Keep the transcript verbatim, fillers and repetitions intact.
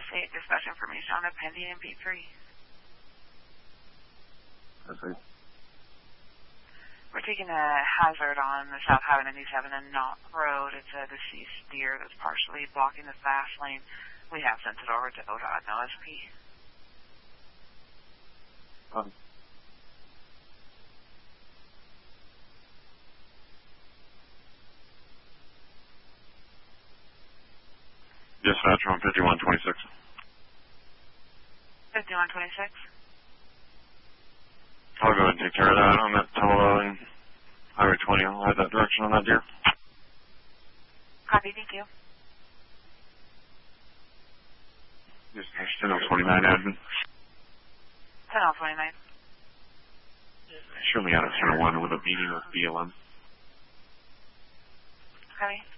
S eight, dispatch information on a pending M P three. S eight. We're taking a hazard on the South Highway ninety-seven and Knott Road. It's a deceased deer that's partially blocking the fast lane. We have sent it over to O D O T and O S P. Um. Dispatch on fifty-one twenty-six. fifty-one twenty-six. I'll go ahead and take care of that on that Tolo and Highway twenty. I'll head that direction on that deer. Copy, thank you. Dispatch ten oh twenty-nine, admin. ten oh twenty-nine. Show me out of center one with a meeting with B L M. Copy.